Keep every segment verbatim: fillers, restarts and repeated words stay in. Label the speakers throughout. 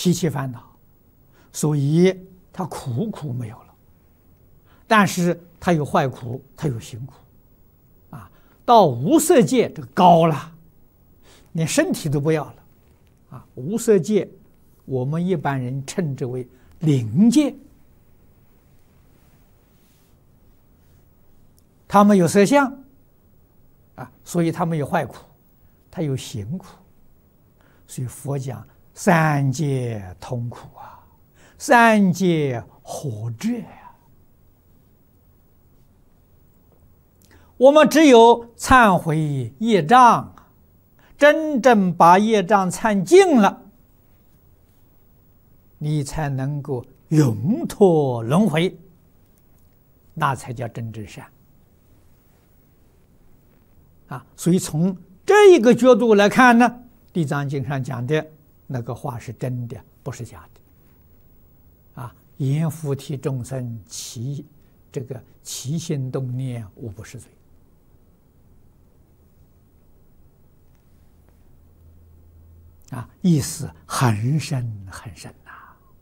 Speaker 1: 习气烦恼，所以他苦苦没有了。但是他有坏苦，他有行苦，啊，到无色界这个高了，连身体都不要了，啊，无色界我们一般人称之为灵界，他们有色相，啊，所以他们有坏苦，他有行苦，所以佛讲三界同苦啊，三界合致呀。我们只有忏悔业障，真正把业障忏尽了，你才能够永脱轮回，那才叫真正善啊！所以从这一个角度来看呢，《地藏经》上讲的那个话是真的，不是假的啊！阎浮提众生其这个起心动念，无不是罪。啊，意思很深很深呐！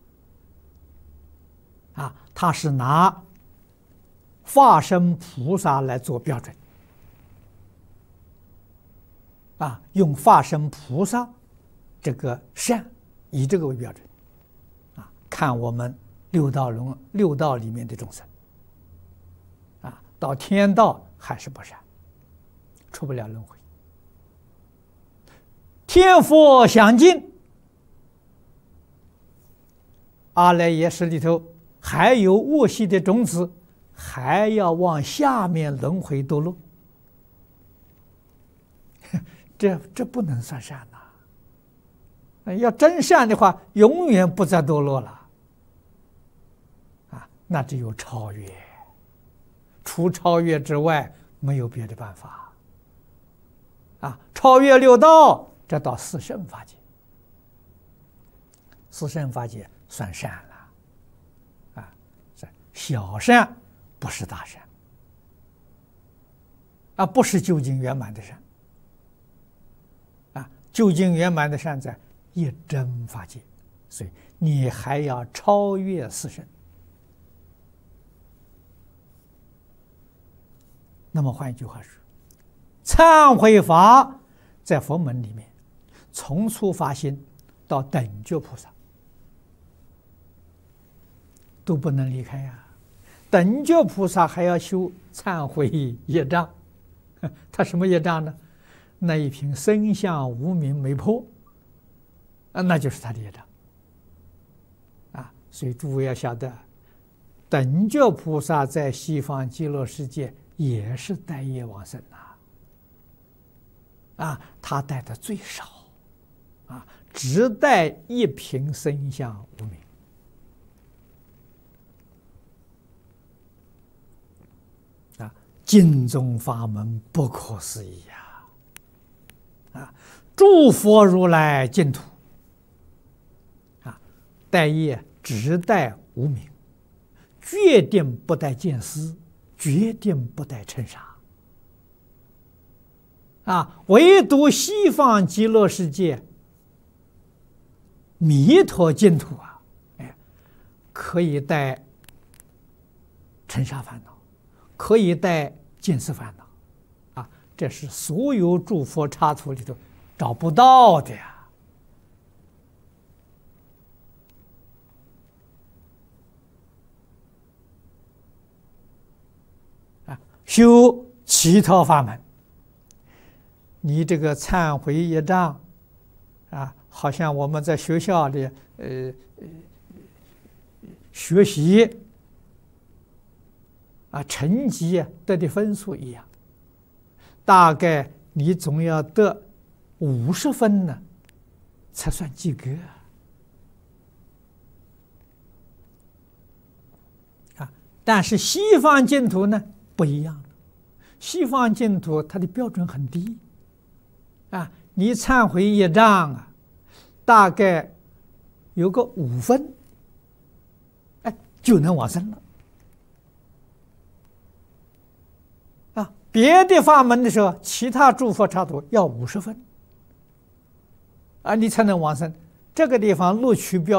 Speaker 1: 啊，他是拿化身菩萨来做标准，啊，用化身菩萨这个善以这个为标准，啊，看我们六道轮六道里面的众生，啊，到天道还是不善，出不了轮回。天佛详尽，阿赖耶识里头还有恶习的种子，还要往下面轮回堕落，这这不能算善呐！要真善的话，永远不再堕落了。啊，那只有超越，除超越之外，没有别的办法。啊，超越六道。这到四圣法界，四圣法界算善了，啊，小善不是大善，啊，不是究竟圆满的善，啊，究竟圆满的善在一真法界，所以你还要超越四圣。那么换一句话说，忏悔法在佛门里面，从初发心到等觉菩萨都不能离开呀。等觉菩萨还要修忏悔业障，他什么业障呢？那一瓶身相无明没破，啊，那就是他的业障啊。所以诸位要晓得，等觉菩萨在西方极乐世界也是带业往生呐，啊，他带的最少。啊，只带一瓶身相无明，啊，净宗法门不可思议呀！啊，诸佛如来净土，啊，带业只带无明，决定不带见思，决定不带尘沙。啊，唯独西方极乐世界。弥陀净土啊，哎，可以带尘沙烦恼，可以带见思烦恼，啊，这是所有诸佛刹土里头找不到的呀。啊，修其他法门，你这个忏悔业障，啊。好像我们在学校里，呃，学习啊，成绩得的分数一样，大概你总要得五十分呢，才算及格啊。但是西方净土呢不一样，西方净土它的标准很低啊，你忏悔业障啊。大概有个五分，哎，就能往生了。啊，别的法门的时候，其他诸佛刹土要五十分，啊，你才能往生。这个地方录取标